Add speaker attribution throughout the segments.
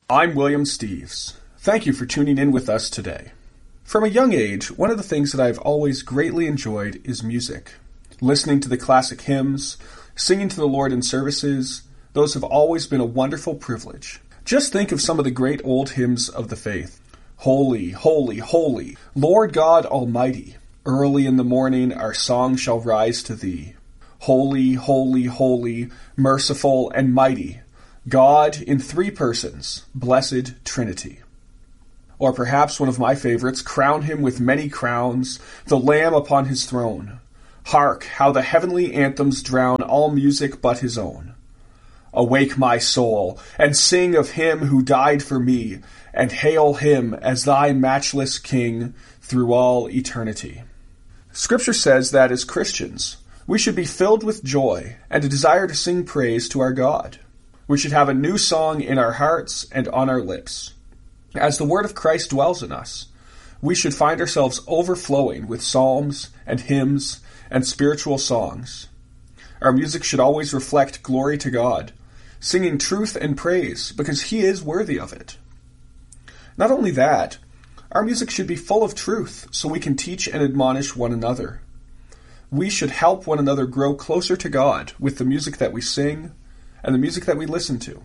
Speaker 1: I'm William Steves. Thank you for tuning in with us today. From a young age, one of the things that I've always greatly enjoyed is music. Listening to the classic hymns, singing to the Lord in services, those have always been a wonderful privilege. Just think of some of the great old hymns of the faith. Holy, holy, holy, Lord God Almighty, early in the morning our song shall rise to Thee. Holy, holy, holy, merciful and mighty, God in three persons, blessed Trinity. Or perhaps one of my favorites, crown him with many crowns, the Lamb upon his throne. Hark, how the heavenly anthems drown all music but his own. Awake my soul, and sing of him who died for me, and hail him as thy matchless King through all eternity. Scripture says that as Christians, we should be filled with joy and a desire to sing praise to our God. We should have a new song in our hearts and on our lips. As the word of Christ dwells in us, we should find ourselves overflowing with psalms and hymns and spiritual songs. Our music should always reflect glory to God, singing truth and praise because He is worthy of it. Not only that, our music should be full of truth so we can teach and admonish one another. We should help one another grow closer to God with the music that we sing and the music that we listen to.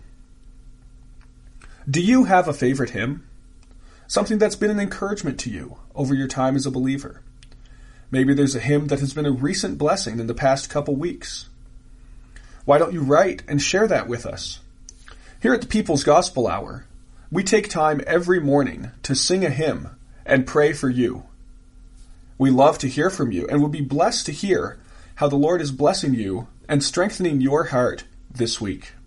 Speaker 1: Do you have a favorite hymn? Something that's been an encouragement to you over your time as a believer? Maybe there's a hymn that has been a recent blessing in the past couple weeks. Why don't you write and share that with us? Here at the People's Gospel Hour, we take time every morning to sing a hymn and pray for you. We love to hear from you and would be blessed to hear how the Lord is blessing you and strengthening your heart this week.